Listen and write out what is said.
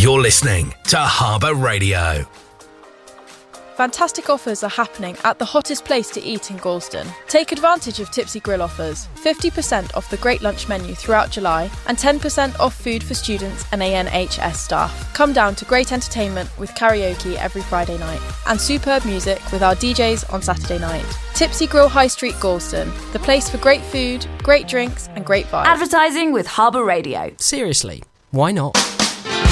You're listening to Harbour Radio. Fantastic offers are happening at the hottest place to eat in Galston. Take advantage of Tipsy Grill offers. 50% off the Great Lunch menu throughout July and 10% off food for students and ANHS staff. Come down to great entertainment with karaoke every Friday night and superb music with our DJs on Saturday night. Tipsy Grill High Street Galston, the place for great food, great drinks and great vibes. Advertising with Harbour Radio. Seriously, why not?